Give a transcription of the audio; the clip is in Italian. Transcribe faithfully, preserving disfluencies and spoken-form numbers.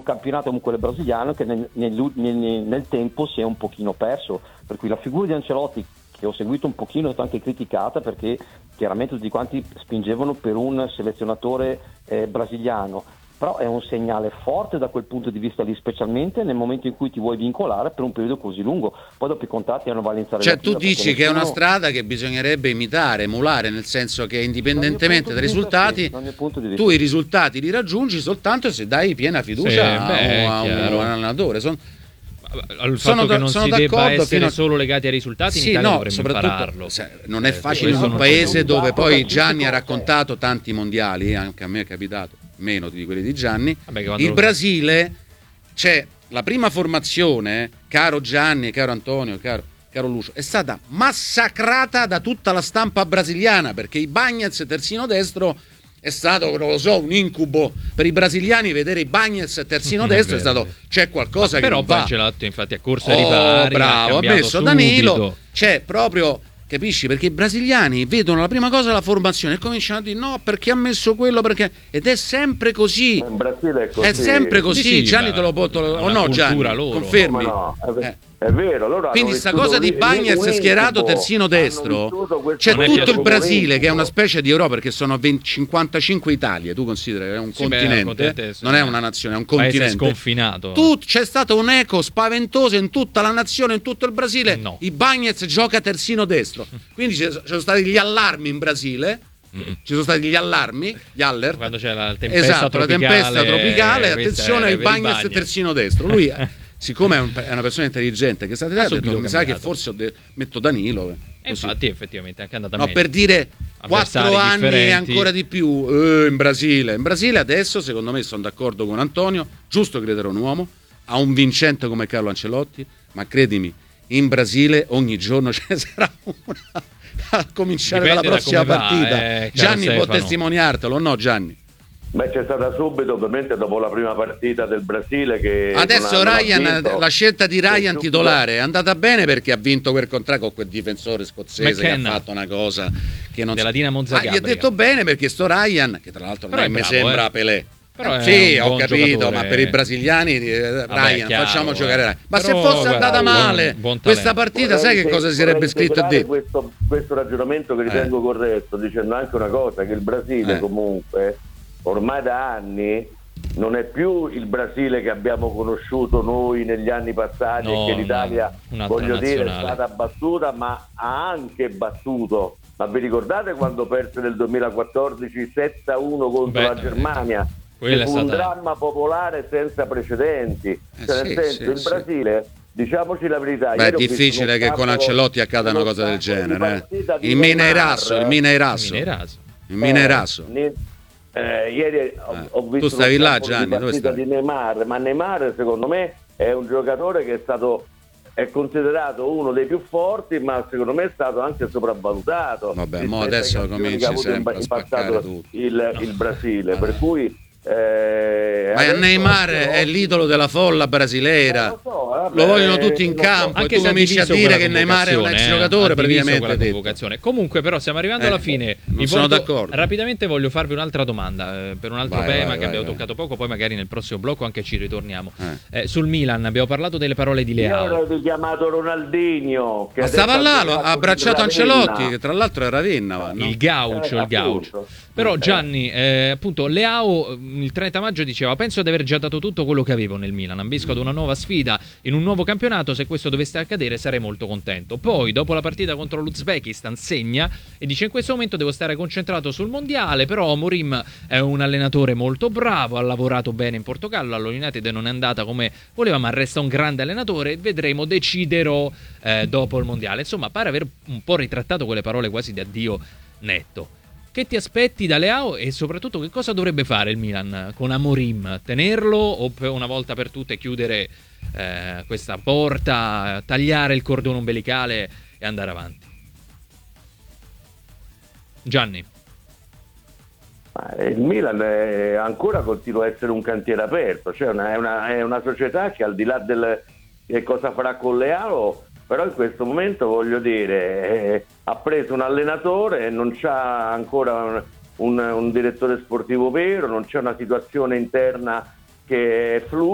campionato come quello brasiliano che nel, nel, nel, nel tempo si è un pochino perso, per cui la figura di Ancelotti, che ho seguito un pochino, è stata anche criticata perché chiaramente tutti quanti spingevano per un selezionatore eh, brasiliano, però è un segnale forte da quel punto di vista lì, specialmente nel momento in cui ti vuoi vincolare per un periodo così lungo. Poi dopo i contratti hanno valenza cioè relativa. tu dici nessuno... che è una strada che bisognerebbe imitare, emulare, nel senso che indipendentemente dai risultati, sì, tu i risultati li raggiungi soltanto se dai piena fiducia sì, a, beh, a, un, a un allenatore. Son... Il fatto sono che non sono si debba essere a... solo legati ai risultati, sì, in Italia no, dovremmo soprattutto impararlo. se, non è eh, facile in un non paese c'è dove poi calcistico, Gianni ha eh. raccontato tanti mondiali, anche a me è capitato meno di quelli di Gianni. Vabbè, che quando il lo- Brasile c'è la prima formazione, caro Gianni, caro Antonio, caro, caro Lucio, è stata massacrata da tutta la stampa brasiliana, perché i Bagnez terzino destro è stato, non lo so, un incubo per i brasiliani. Vedere i Bagnez terzino destro è, vero, stato, c'è qualcosa Ma che però non va. Ancelotti infatti a corsa Oh, di pari bravo, ha cambiato messo subito. Danilo, c'è proprio, capisci, perché i brasiliani vedono la prima cosa la formazione e cominciano a dire no perché ha messo quello, perché, ed è sempre così, In Brasile è così. è sempre così. Sì, sì, Gianni ma te lo porto, è o una no Gianni, cultura loro. confermi? No, no, è, Eh. è vero. Loro Quindi hanno sta vissuto cosa di un- Bagnez un schierato incubo, terzino hanno destro, vissuto questo c'è Non è tutto il piaciuto. Brasile che è una specie di Europa, perché sono venti, cinquantacinque Italie, tu consideri che è un Sì, beh, continente, un continente, sì, non è eh. una nazione, è un Paese continente sconfinato. Tu- c'è stato un eco spaventoso in tutta la nazione, in tutto il Brasile. No. I Bagnez gioca terzino destro, quindi ci ci sono stati gli allarmi in Brasile. Ci sono stati gli allarmi, gli alert. Quando c'è la tempesta esatto, tropicale, la tempesta tropicale, questa attenzione è ai per i Bagnez Bagnez. terzino destro. Lui, eh, siccome è, un- è una persona intelligente che è stata Ha ha detto, subito mi sa che cambiato. forse ho de- metto Danilo. eh, E così. infatti effettivamente è anche andata No, meglio. per dire Avversari quattro anni e differenti. ancora di più eh, in Brasile. In Brasile adesso, secondo me, sono d'accordo con Antonio, giusto credere a un uomo, a un vincente come Carlo Ancelotti, ma credimi, in Brasile ogni giorno ce ne sarà una a cominciare Dipende dalla da prossima come va, partita. eh, caro Gianni può Stefano. testimoniartelo, no Gianni? Beh, c'è stata subito, ovviamente, dopo la prima partita del Brasile che Adesso non ha- non ha Ryan, vinto. la scelta di Ryan Subito. titolare è andata bene perché ha vinto quel contratto con quel difensore scozzese McKenna. che ha fatto una cosa che non Della si- Dinamo Ah, Zagabria. gli ha detto bene perché sto Ryan, che tra l'altro Però non è mi bravo, sembra eh. Pelé. Però è Sì, un ho buon capito, giocatore. ma per i brasiliani eh, Ryan, chiaro, facciamo eh. giocare Ryan. Ma Però, se fosse guarda, andata buon- male buon questa talento. partita, sai che Vorrei- cosa si sarebbe vorrei scritto e integrare detto? questo, questo ragionamento che ritengo Eh. corretto, dicendo anche una cosa, che il Brasile Eh. comunque ormai da anni non è più il Brasile che abbiamo conosciuto noi negli anni passati No, e che l'Italia, un'altra voglio dire, è nazionale. stata battuta, ma ha anche battuto. Ma vi ricordate quando perse nel duemilaquattordici sette a uno contro Beh, la Germania? quella Che è fu un stata- dramma popolare senza precedenti. Eh, Cioè, sì, nel senso, sì, il sì. Brasile, diciamoci la verità, Beh, è ieri ho visto difficile uno che con spettacolo- Ancelotti accada una uno cosa del spettacolo di genere. partita Eh. di Il Mina Neymar. Erasso, il Mina Erasso. Mineraso. Il Mina Erasso. Eh, ne- eh, ieri ho, Eh, ho tu visto stavi uno là, spettacolo Gianni, di dove partita stavi? di Neymar, ma Neymar secondo me è un giocatore che è stato è considerato uno dei più forti, ma secondo me è stato anche sopravvalutato. Vabbè, rispetto mo ai adesso campioni cominci che ha avuto in- sempre a in spaccare passato tutto. il, il Brasile, Vabbè. per cui eh, Ma adesso- Neymar è l'idolo della folla brasileira. Eh, lo so, vabbè, Lo vogliono tutti in lo so. campo. Anche e tu se ha cominci a diviso dire quella che Neymar è un ex convocazione, eh, giocatore ha diviso praticamente quella detto. convocazione. Comunque però stiamo arrivando Eh, alla fine. non Vi sono voglio- d'accordo. Rapidamente voglio farvi un'altra domanda eh, per un altro Vai, tema vai, che vai, abbiamo vai. toccato poco, poi magari nel prossimo blocco anche ci ritorniamo. Eh. Eh, sul Milan abbiamo parlato delle parole di Io Leao. avrei chiamato Ronaldinho che Ma adesso stava là, lo- fatto ha abbracciato Ravenna. Ancelotti, che tra l'altro era Ravenna. va, no? Il gaucho, Eh, il gaucho. appunto. Però Eh. Gianni, eh, appunto, Leao mh, il trenta maggio diceva: penso di aver già dato tutto quello che avevo nel Milan. Ambisco ad una nuova sfida in un nuovo campionato. Se questo dovesse accadere sarei molto contento. Poi, dopo la partita contro l'Uzbekistan, segna e dice: in questo momento devo stare concentrato sul mondiale. Però Amorim è un allenatore molto bravo, ha lavorato bene in Portogallo, allo United non è andata come voleva, ma resta un grande allenatore. Vedremo, deciderò eh, dopo il mondiale. Insomma, pare aver un po' ritrattato quelle parole quasi di addio netto. Che ti aspetti da Leao e soprattutto che cosa dovrebbe fare il Milan con Amorim? Tenerlo o per una volta per tutte chiudere eh, questa porta, tagliare il cordone ombelicale e andare avanti? Gianni. Ma il Milan è, ancora continua a essere un cantiere aperto, cioè una, è, una, è una società che al di là del che cosa farà con Leao, però in questo momento voglio dire eh, ha preso un allenatore e non c'ha ancora un, un, un direttore sportivo vero, non c'è una situazione interna che è fluida.